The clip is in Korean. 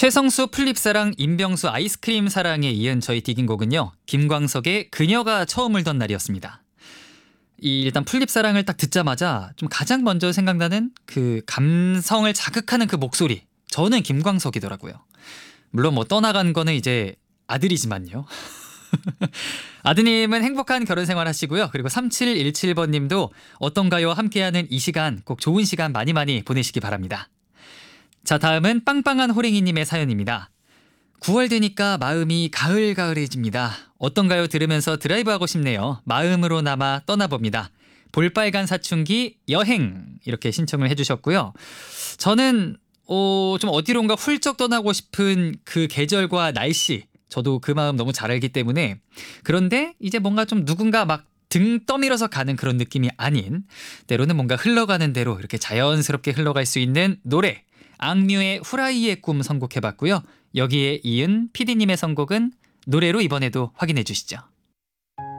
최성수 플립사랑 임병수 아이스크림 사랑에 이은 저희 디깅곡은요. 김광석의 그녀가 처음 울던 날이었습니다. 일단 플립사랑을 딱 듣자마자 좀 가장 먼저 생각나는 그 감성을 자극하는 그 목소리. 저는 김광석이더라고요. 물론 뭐 떠나간 거는 이제 아들이지만요. 아드님은 행복한 결혼 생활 하시고요. 그리고 3717번 님도 어떤가요? 함께하는 이 시간 꼭 좋은 시간 많이 많이 보내시기 바랍니다. 자, 다음은 빵빵한 호랭이님의 사연입니다. 9월 되니까 마음이 가을가을해집니다. 어떤가요? 들으면서 드라이브하고 싶네요. 마음으로나마 떠나봅니다. 볼빨간 사춘기 여행 이렇게 신청을 해주셨고요. 저는 좀 어디론가 훌쩍 떠나고 싶은 그 계절과 날씨, 저도 그 마음 너무 잘 알기 때문에, 그런데 이제 뭔가 좀 누군가 막 등 떠밀어서 가는 그런 느낌이 아닌, 때로는 뭔가 흘러가는 대로 이렇게 자연스럽게 흘러갈 수 있는 노래, 악뮤의 후라이의 꿈 선곡해봤고요. 여기에 이은 PD님의 선곡은 노래로 이번에도 확인해 주시죠.